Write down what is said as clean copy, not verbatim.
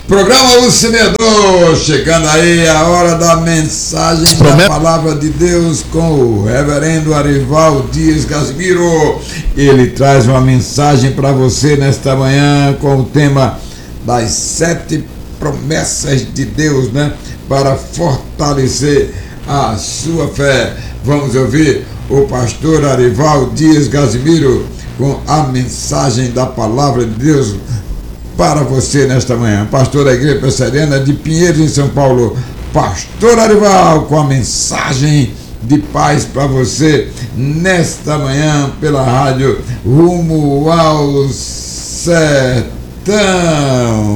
Programa O Semeador, chegando aí a hora da mensagem da Palavra de Deus com o reverendo Arival Dias Casimiro. Ele traz uma mensagem para você nesta manhã com o tema das 7 promessas de Deus, né? Para fortalecer a sua fé. Vamos ouvir o pastor Arival Dias Casimiro com a mensagem da Palavra de Deus para você nesta manhã. Pastor da Igreja Presbiteriana de Pinheiros, em São Paulo, pastor Arival, com a mensagem de paz para você nesta manhã pela rádio Rumo ao Sertão.